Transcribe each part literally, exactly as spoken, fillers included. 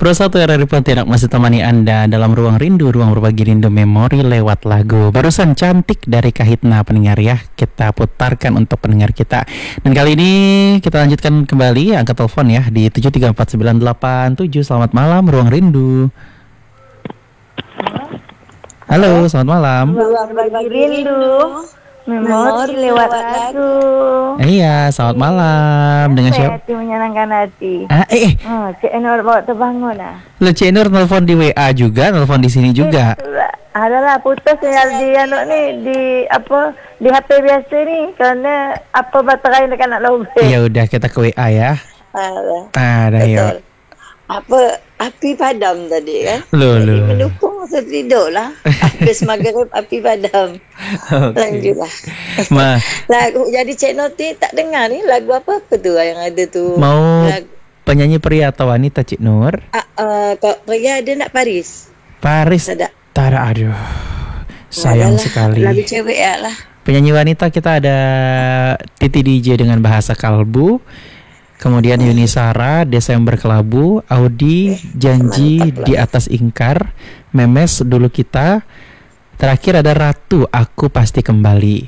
Pro satu R R I Pontianak masih temani Anda dalam Ruang Rindu, ruang berbagi rindu memori lewat lagu. Barusan Cantik dari Kahitna pendengar ya, kita putarkan untuk pendengar kita. Dan kali ini kita lanjutkan kembali angkat telepon ya di tujuh tiga empat sembilan delapan tujuh. Selamat malam Ruang Rindu. Halo, selamat malam. Ruang berbagi rindu memori lewat lagu. Iya, selamat malam. Dengan siapa? Hati menyenangkan hati. Ah, eh, eh. Oh, Cik Nur bawa terbangun lah. Lo Cik Nur nelfon di W A juga, nelfon di sini juga. Adalah putus yang di anu ni di apa di H P biasa ni kerana apa baterai dekat nak lobek. Ya udah kita ke W A ya. Alah. Ah, dah ya. Apa api padam tadi kan? Loh, Jadi loh. mendukung saya tidur lah. Habis maghrib api padam. Okay. Lanjutlah. Ma, Lagu jadi Cik Noti tak dengar ni lagu apa-apa tu yang ada tu. mau Lagu, penyanyi pria atau wanita Cik Nur? uh, uh, Kak Pria ada nak Paris. Paris. Tak ada. Tara, aduh. Sayang Adalah, sekali. Lagu cewek ya lah. Penyanyi wanita kita ada Titi D J dengan Bahasa Kalbu. Kemudian Yuni Sara, Desember Kelabu, Audi, Janji di Atas Ingkar, Memes Dulu Kita. Terakhir ada Ratu, Aku Pasti Kembali.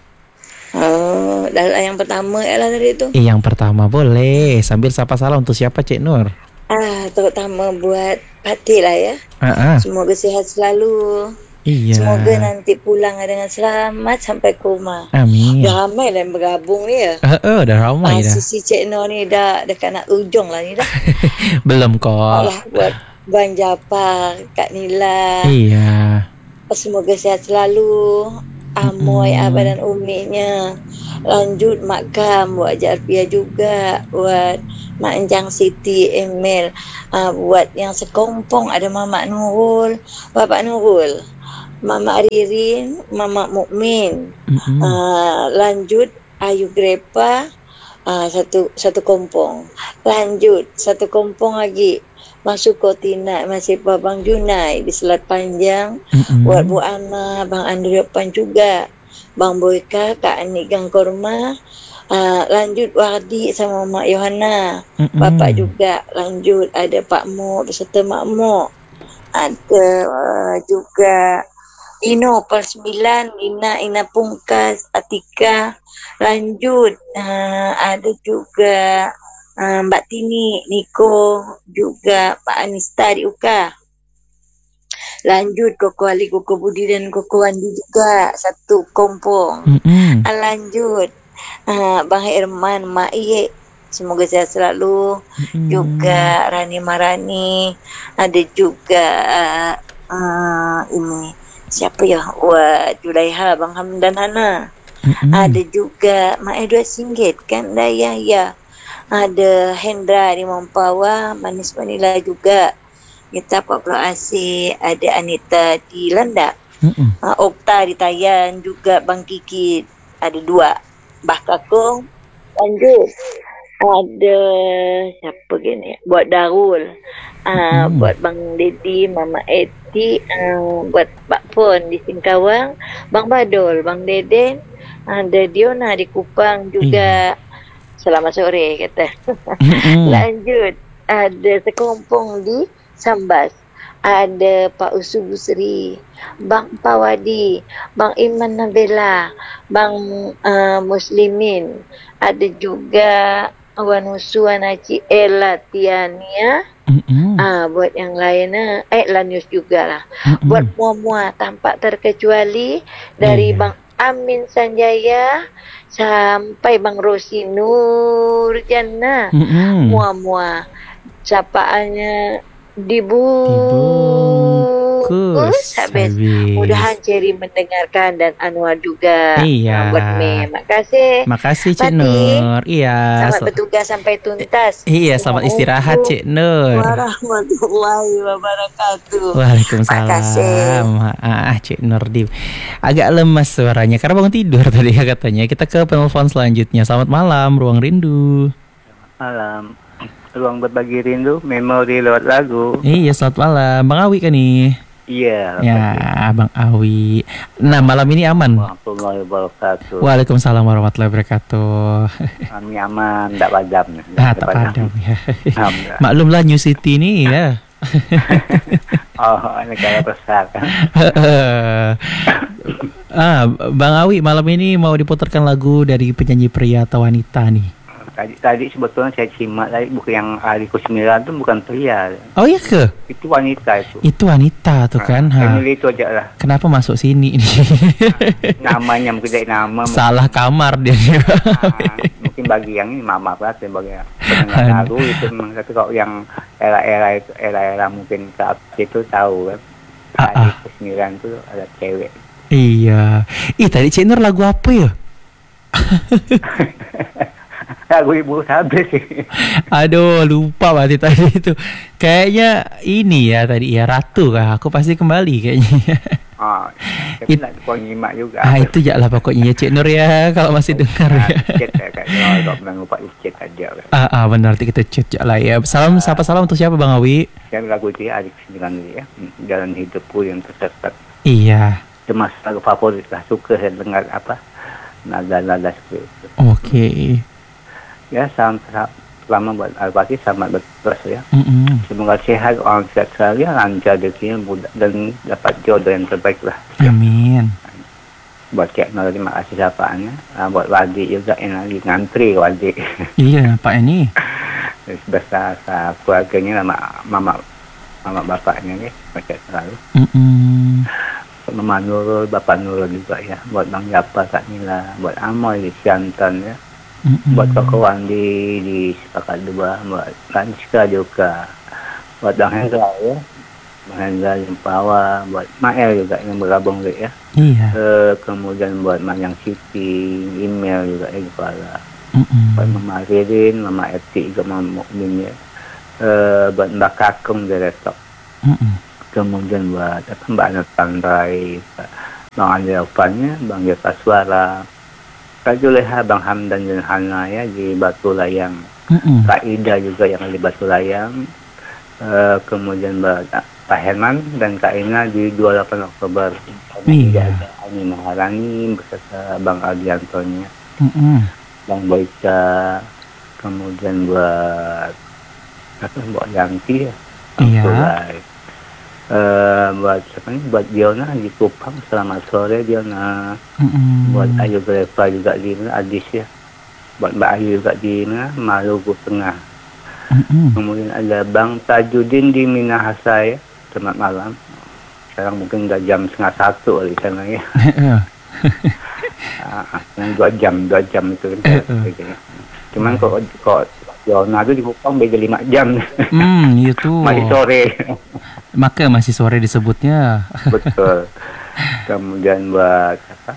Oh, dah yang pertama ya lah tadi tu. Eh, yang pertama boleh. Sambil sapa salam untuk siapa Cik Nur? Ah, terutama buat Pati lah ya. Ah, ah. Semoga sihat selalu. Iya. Semoga nanti pulang dengan selamat sampai ke rumah. Amin. Dah ramai lah yang bergabung ni ya. Uh, uh, dah ramai Ah, dah. Sisi Cik Nur ni dah dekat nak ujung lah ni dah. Belum kok. Allah buat Bang Japar, Kak Nila. Iya. Semoga sihat selalu. Amoy, Mm-mm. Abah dan Uminya. Lanjut Mak Kam, buat Haji Alfiah juga. Buat Mak Enjang Siti, Emil. Ah, buat yang sekompong ada Mamak Nurul, Bapak Nurul. Mama Ririn, Mama Mukmin. Mm-mm. Uh, lanjut Ayu Grepa, uh, satu satu kompong. Lanjut satu kompong lagi. Masuk Kotina masih Bang Junai di Selat Panjang. Mm-mm. Buat Bu Ana, Bang Andri Pan juga. Bang Boyka, Kak Ani Gang Korma. Uh, lanjut Wardi sama Mak Yohana. Mm-mm. Bapak juga. Lanjut ada Pak Mo beserta Mak Mo. Ada uh, juga Ino per sembilan, Ina, Ina Pungkas, Atika. Lanjut, uh, ada juga uh, Mbak Tini, Niko, juga Pak Anista di U K A. Lanjut, Koko Ali, Koko Budi dan Koko Wandi juga, satu kompong. Mm-mm. Uh, lanjut, uh, Bang Herman, Mak Iye. Semoga sehat selalu. Mm-mm. Juga Rani Marani. Ada juga uh, uh, ini. Siapa ya? Wah, Julaiha, Bang Hamdan Hana. Mm-mm. Ada juga Mak Edward Singgit kan, Dayah ya. Ada Hendra di Mampawa, Manis Manila juga. Kita Pak Pulau Asih, ada Anita di Landak. Mm-mm. Uh, Okta di Tayan juga, Bang Kikit. Ada dua. Bah Kakung. Lanjut. Ada siapa gini? Buat Darul. Uh, Hmm. Buat Bang Dedi, Mama Eti, uh, buat Pak Pon di Singkawang, Bang Badul, Bang Deden, ada Diona di Kupang juga. Selamat sore kata. Mm-mm. Lanjut, ada sekompong di Sambas. Ada Pak Usu Busri, Bang Pawadi, Bang Iman Nabela, Bang uh, Muslimin. Ada juga Wan Usu, Anaci Ella Tiania. Mm-mm. Ah, buat yang lain ah, eh Lanius juga lah. Mm-mm. Buat mua-mua tanpa terkecuali dari Iya. Bang Amin Sanjaya sampai Bang Rosi Nurjana. Mm-mm. Mua-mua sapaannya Dibungkus dibungkus habis. habis. Mudahan Cherry mendengarkan dan Anwar juga. Iya. Ah, buat Mei. Makasih. Makasih Cik Pati. Nur. Iya. Selamat sel- bertugas sampai tuntas. Iya, selamat istirahat Cik Nur. Warahmatullahi wabarakatuh. Waalaikumsalam. Makasih. Ah, Cik Nur di agak lemas suaranya karena bangun tidur tadi ya katanya. Kita ke penelpon selanjutnya. Selamat malam, Ruang Rindu. Malam, ruang berbagi rindu, memori lewat lagu. Iya, selamat malam. Bang Awi kan nih? Iya. Ya, Bang Awi. Nah, malam ini aman. Warahmatullahi wabarakatuh. Waalaikumsalam warahmatullahi wabarakatuh. Kami aman, tidak padam. Ah, tak padam ya. Alhamdulillah. Maklumlah New City ini ya. Oh, negara besar kan. ah, Bang Awi, malam ini mau diputarkan lagu dari penyanyi pria atau wanita nih? Tadi, tadi sebetulnya saya simak tadi bukan yang Ali Kusmira itu bukan pria. Oh iya ke? Itu wanita itu. Itu wanita tuh kan. Nah, Ha. itu aja lah. Kenapa masuk sini nih? Namanya mungkin dari nama. Salah kamar dia. Nah, mungkin bagi yang ini maaf lah, bagi yang pendengar baru itu memang. Tapi kalau yang era-era itu era-era mungkin ke atas itu tahu kan. Ah, Ali ah. Kusmira itu ada cewek. Iya. Ih, tadi Cik Nur lagu apa ya? Lagu ibu habis sih. Aduh, lupa berarti tadi itu. Kayaknya ini ya tadi ya Ratu kah? Aku pasti kembali kayaknya. Oh, tapi It- nak kau nyimak juga. Ah, itu je lah pokoknya ya Cik Nur ya kalau masih dengar Nah, ya. chat ya kan. Kalau belum lupa chat aja. Kan. Ah, ah benar nanti kita chat je lah ya. Salam sapa salam untuk siapa Bang Awi? Dan lagu itu ya adik sembilan ya. Jalan hidupku yang tersesat. Iya. Termasuk lagu favorit lah. Suka saya dengar apa. Nada-nada seperti itu. Oke. Ya, salam selamat buat Al-Fatih, selamat bertugas ya. Mm-mm. Semoga sehat, orang sehat selalu, lancar rezekinya, mudah dan dapat jodoh yang terbaik lah. Amin. Buat Cik Nur, terima kasih sapaannya. Uh, buat Wadi juga yang lagi ngantri, Wadi. Iya, Pak ini. Beserta keluarganya, mama, mama, mama bapaknya nih, baca selalu. Mm-mm. Buat Mama Nurul, Bapak Nurul juga ya. Buat Bang Japa, Kak Nila, buat Amoy di Siantan ya. Mm-mm. Buat kawan di di Sepakat Dua, buat Kanska juga, buat Bang Hendra ya, Bang Hendra Jempawa, buat Mael juga yang bergabung ya. Iya. Eh, kemudian buat Mayang Siti, email juga ya kepala. Buat Mm-mm. Mama Ririn, Mama Eti juga Mama Mukmin ya. Eh, buat Mbak Kakung dari Retok. Mm-mm. Kemudian buat apa, Mbak Anat Tandrai, Bang Andri Alfannya, Bang Jaka Suara, Kak Juleha, Bang Hamdan dan Hana ya di Batu Layang. Mm-mm. Kak Ida juga yang di Batu Layang. Eh, kemudian Mbak Pak Herman dan Kak Ina di dua puluh delapan Oktober. Iya. Ada Ani Maharani beserta Bang Aldiantonya, Mm-mm. Bang Boyka, kemudian buat apa, Mbak Yanti ya. Iya. Sulai. Eh, buat siapa nih? Buat Diona di Kupang, selamat sore Diona. Mm-mm. Buat Ayu Greva juga di mana, Adis ya. Buat Mbak Ayu juga di mana, Maluku Tengah. Mm-mm. Kemudian ada Bang Tajudin di Minahasa ya. Selamat malam. Sekarang mungkin udah jam setengah satu di sana ya. Ah, yang dua jam, dua jam itu kan. Gitu ya. Cuman kok kok Diona itu di Kupang beda lima jam. Hmm, itu. Masih sore. Maka masih sore disebutnya. Betul. Kemudian buat apa?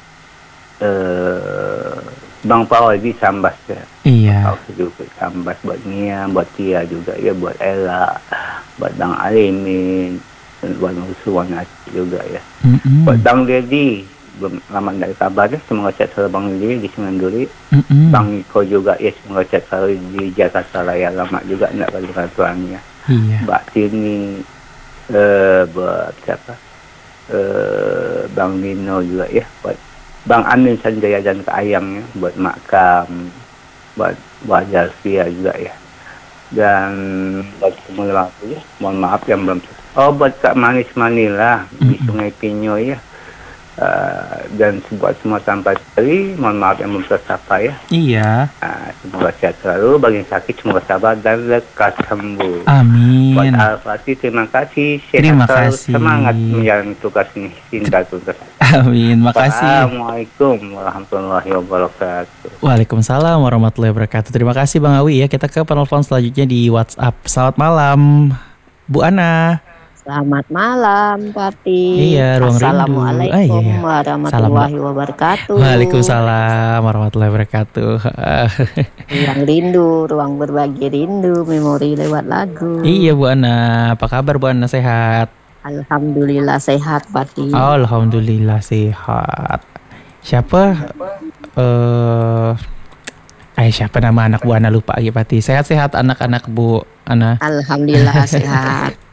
Eh, Bang Paul di Sambas ya. Iya. Paul juga Sambas buat Nia, buat Tia juga ya, buat Ella, buat Bang Alimin, dan buat Usuwan juga ya. Mm-mm. Buat Bang Dedi, belum lama dari kabarnya, semoga sehat selalu Bang Dedi di Semanduri. Mm-mm. Bang Niko juga ya, semoga sehat selalu di Jakarta Raya, lama juga enggak balik kantornya. Iya. Mbak Tini, eh, buat siapa? Eh, Bang Nino juga ya, buat Bang Amin Sanjaya dan Kak Ayangnya, buat Makam, buat buat Jalfia juga ya. Dan buat semua ya, mohon maaf yang belum. Oh, buat Kak Manis Manila di Sungai Pinyo ya. Eh, dan buat semua sampai sekali, mohon maaf yang belum tersapa ya. Iya. Nah, semoga sehat selalu, bagi yang sakit semoga sabar dan lekas sembuh. Buat Amin. Al-Fatih, terima kasih. Sehat Terima selalu, kasih. semangat menjalani tugas ini. Cinta tugas. Amin. Makasih. Assalamualaikum warahmatullahi wabarakatuh. Waalaikumsalam warahmatullahi wabarakatuh. Terima kasih Bang Awi ya. Kita ke penelpon selanjutnya di WhatsApp. Selamat malam, Bu Ana. Selamat malam, Papi. Iya, ruang rindu. Assalamualaikum Ah, iya, iya. warahmatullahi wabarakatuh. Waalaikumsalam warahmatullahi wabarakatuh. Ruang rindu, ruang berbagi rindu, memori lewat lagu. Iya Bu Ana, apa kabar Bu Ana, sehat? Alhamdulillah sehat, Papi. Alhamdulillah sehat. Siapa? Eh, eh siapa nama anak Bu Ana, lupa lagi Pati. Sehat-sehat anak-anak Bu Ana. Alhamdulillah sehat.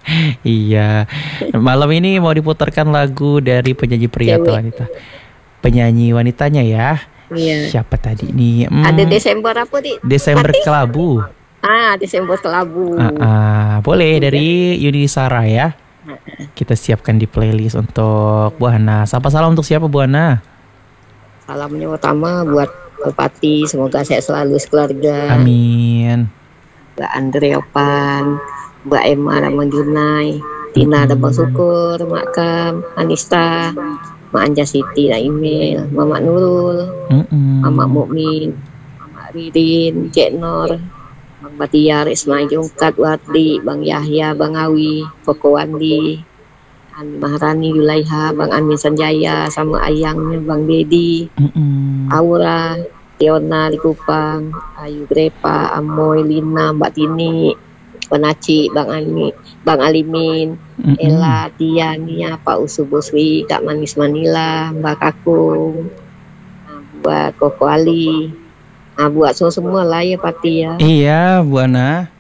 Iya. Malam ini mau diputarkan lagu dari penyanyi pria atau Cewek. wanita? Penyanyi wanitanya ya. Iya. Siapa tadi nih? Hmm, Ada Desember apa di? Desember Kelabu. Ah, Desember Kelabu. Ah, ah, boleh dari Yuni Sara ya. Kita siapkan di playlist untuk Bu Hana. Sapa salam untuk siapa Bu Hana? Salamnya pertama buat Bupati, semoga sehat selalu sekeluarga. Amin. Mbak Andre Opan, Mbak Emma Ramon Junai, Tina Dabang Syukur, Mak Kam, Anista, Mak Anja Siti, Naimil, Mamak Nurul, Mm-mm. Mamak Mukmin, Mamak Ridin, Cek Nur, Bang Batiar, Ismail Jungkat, Wardi, Bang Yahya, Bang Awi, Koko Wandi, Ani Maharani, Yulaiha, Bang Amin Sanjaya, sama ayangnya Bang Dedi, Mm-mm. Aura, Tiona di Kupang, Ayu Grepa, Amoy, Lina, Mbak Tini, Penaci, Bang Ani, Bang Alimin, Mm-mm. Ella, Tia, Nia, Pak Usu Boswi, Kak Manis Manila, Mbak Kakung, nah, buat Koko Ali, nah, buat semua semua lah ya Pati ya. Iya Bu Hana.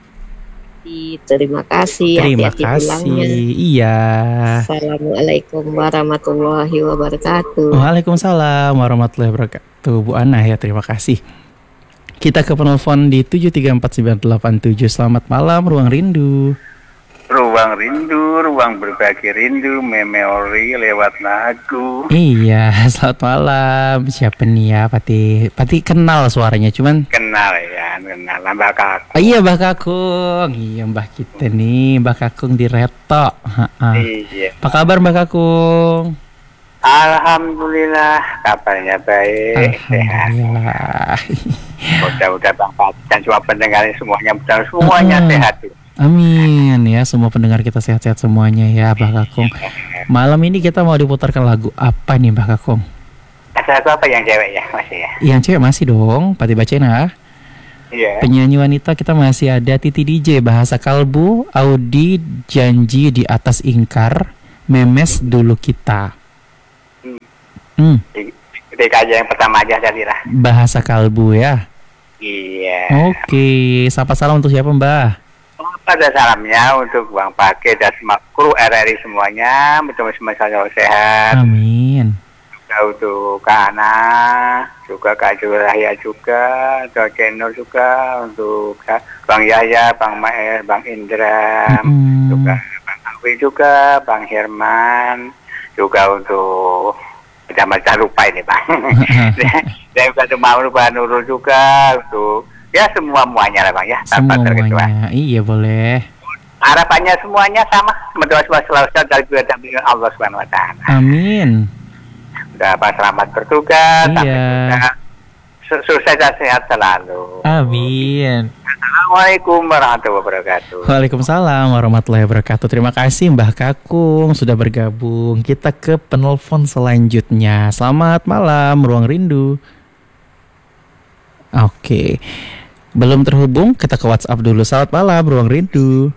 Terima kasih. Terima hati-hati kasih. pulangnya. Iya. Assalamualaikum warahmatullahi wabarakatuh. Waalaikumsalam warahmatullahi wabarakatuh. Bu Ana ya, terima kasih. Kita ke penelpon di tujuh tiga empat sembilan delapan tujuh. Selamat malam Ruang Rindu. Ruang rindu, ruang berbagi rindu, memori lewat lagu. Iya, selamat malam. Siapa nih ya, Pati? Pati kenal suaranya, cuman Kenal ya, kenal Mbak Kakak. oh, iya Mbah Kakung. Iya Mbah kita nih, Mbah Kakung di Reto. Ha-ha. Iya. Apa kabar Mbah Kakung? Alhamdulillah, kabarnya baik, sehat. Alhamdulillah. Mudah-mudahan Bang Fatih dan semua pendengar semuanya, mudah semuanya Mm-mm. sehat. Amin ya, semua pendengar kita sehat-sehat semuanya ya Mbah Kakung. Malam ini kita mau diputarkan lagu apa nih Mbah Kakung? Ada lagu apa yang cewek ya masih ya? Yang cewek masih dong, Pati bacain ah. Iya. Penyanyi wanita kita masih ada Titi D J, Bahasa Kalbu, Audi, Janji di Atas Ingkar, Memes Dulu Kita. Hmm, Di, di kajian yang pertama aja tadi lah. Bahasa Kalbu ya. Iya. Oke, sapa salam untuk siapa Mbah? Pada salamnya untuk Bang Pake dan semua kru R R I semuanya, betul-betul selalu sehat. Amin. Juga untuk Kak Ana, juga Kak Jurahya juga, untuk Kenur juga, untuk Kak Bang Yahya, Bang Maer, Bang Indra, Mm-mm. juga Bang Awi juga, Bang Herman, juga untuk macam-macam lupa ini Bang. Dan juga untuk Mau Bang Nurul juga, untuk ya semua muanya lah Bang ya, tanpa terkecuali. Semuanya, iya boleh. Harapannya semuanya sama, berdoa semua selalu sehat dari kehendak Allah Subhanahu Wa Taala. Amin. Udah Pak selamat bertugas, Iya. sampai juga su- sukses dan sehat selalu. Amin. Assalamualaikum warahmatullahi wabarakatuh. Waalaikumsalam warahmatullahi wabarakatuh. Terima kasih Mbah Kakung sudah bergabung. Kita ke penelpon selanjutnya. Selamat malam Ruang Rindu. Oke. Belum terhubung, kita ke WhatsApp dulu. Selamat malam Ruang Rindu.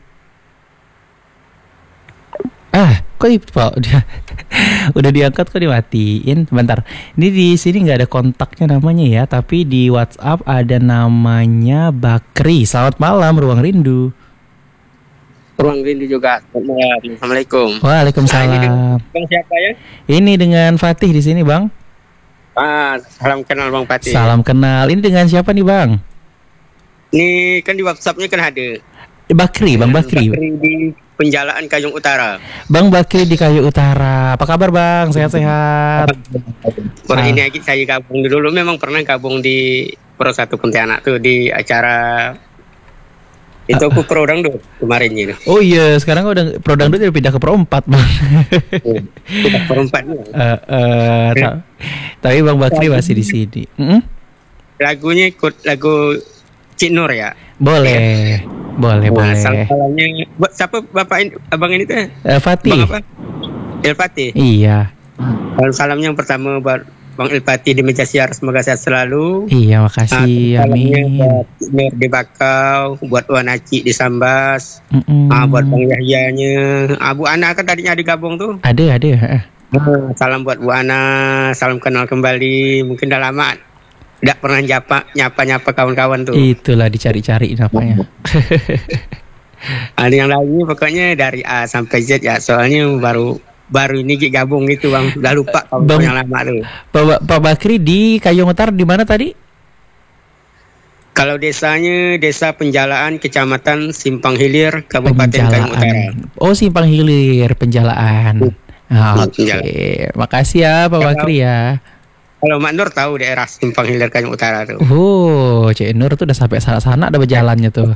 Ah, kok di, Pak? Udah, udah diangkat kok dimatiin. Bentar. Ini di sini nggak ada kontaknya namanya ya, tapi di WhatsApp ada namanya Bakri. Selamat malam Ruang Rindu. Ruang Rindu juga. Assalamualaikum. Waalaikumsalam. Bang siapa ya? Ini dengan Fatih di sini, Bang. Ah, salam kenal Bang Fatih. Salam kenal. Ini dengan siapa nih, Bang? Ini kan di WhatsApp-nya kan ada. Bakri, Bang Bakri. Bakri di Penjalaan Kayung Utara. Bang Bakri di Kayu Utara. Apa kabar, Bang? Sehat-sehat. Orang Ah. ini aja saya gabung dulu. Memang pernah gabung di Pro satu Pontianak tuh di acara itu aku pro dangdut kemarin ini. Oh iya, sekarang udah Pro Dangdut udah pindah ke Pro empat, Bang. Kita perempat nih. Eh, eh, ta- tapi Bang Bakri masih di sini. Mm-mm. Lagunya ikut lagu Cik Nur ya. Boleh. Boleh, Nah, boleh. salam-salamnya buat siapa bapak ini, abang ini tuh? Eh, Fatih. Bang apa? El Fatih. Iya. Salam salamnya yang pertama buat Bang El Fatih di meja siar, semoga sehat selalu. Iya, makasih. Ah, salamnya Amin. buat Nur di Bakau, buat Wan Aci di Sambas, Mm-mm. ah, buat Bang Yahyanya, ah, Bu Ana kan tadinya digabung tuh. Ada, ada. eh. Ah, salam buat Bu Ana, salam kenal kembali. Mungkin udah lama tidak pernah nyapa nyapa nyapa kawan-kawan tuh. Itulah dicari-cari namanya. Ada yang lainnya pokoknya dari A sampai Z ya. Soalnya baru baru ini gabung gitu bang. Udah lupa kalau Bang- yang lama tuh. Pak, Pak Bakri di Kayong Utara di mana tadi? Kalau desanya Desa Penjalaan, Kecamatan Simpang Hilir, Kabupaten Kayong Utara. Penjalaan. Oh, Simpang Hilir, Penjalaan. Ah, Oke, makasih ya Pak Kalau- Bakri ya. Kalau Mak Nur tahu daerah Simpang Hilir Kayong Utara tuh. Oh, Cik Nur tuh udah sampai sana-sana ada berjalannya tuh.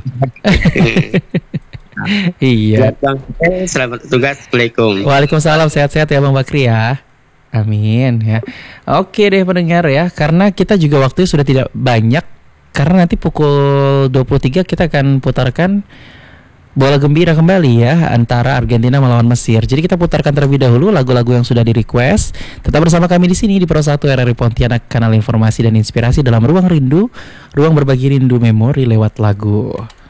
Iya. Buat Bang, eh, selamat bertugas. Assalamualaikum. Waalaikumsalam, sehat-sehat ya Bang Bakri ya. Amin ya. Oke deh pendengar ya, karena kita juga waktunya sudah tidak banyak, karena nanti pukul dua puluh tiga kita akan putarkan bola gembira kembali ya antara Argentina melawan Mesir. Jadi kita putarkan terlebih dahulu lagu-lagu yang sudah di-request. Tetap bersama kami di sini di Pro satu R R I Pontianak, kanal informasi dan inspirasi dalam Ruang Rindu, ruang berbagi rindu memori lewat lagu.